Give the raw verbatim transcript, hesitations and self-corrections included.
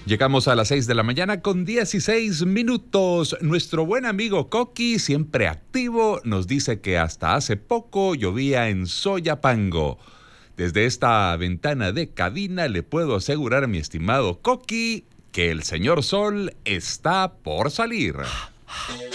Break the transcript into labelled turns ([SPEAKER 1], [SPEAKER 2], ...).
[SPEAKER 1] Llegamos a las seis de la mañana con dieciséis minutos. Nuestro buen amigo Coqui, siempre activo, nos dice que hasta hace poco llovía en Soyapango. Desde esta ventana de cabina le puedo asegurar, mi estimado Coqui, que el señor Sol está por salir.